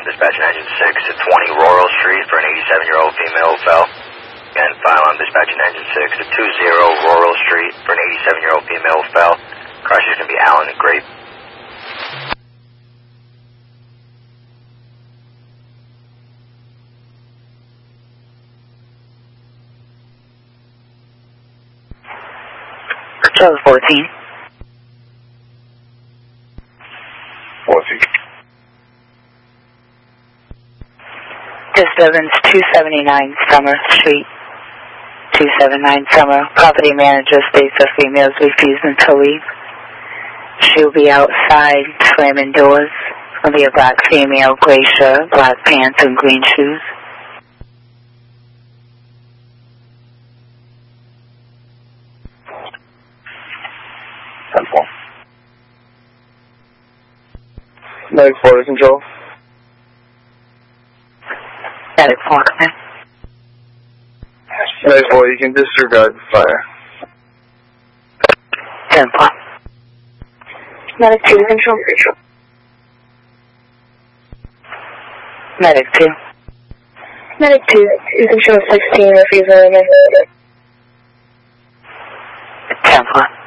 dispatch engine 6 at 20 Royal Street for an 87-year-old female who fell. And file on dispatching engine 6 at 20 Royal Street for an 87-year-old female who fell. Crush is going to be Allen and Grape. Charles 14. 14. Disturbance 279 Summer Street. 279 Summer. Property manager states the females refusing to leave. She'll be outside slamming doors. It'll be a black female, gray shirt, black pants, and green shoes. Medic 4 to control. Medic 4, come in. Medic 4, you can disregard fire. 10-4. Medic 2 to control. Medic 2. Medic 2 to control 16, refusal remain. 10-4.